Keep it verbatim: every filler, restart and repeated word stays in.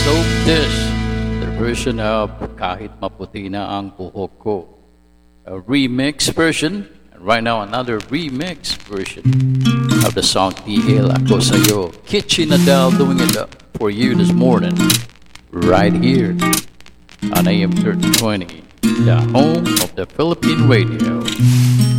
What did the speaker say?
So this, the version of Kahit Maputi Na Ang Buhok Ko, a remix version, and right now another remix version of the song Tihel Ako Sayo. Kitchi Nadal doing it up for you this morning, right here on A M thirteen twenty, the home of the Philippine radio.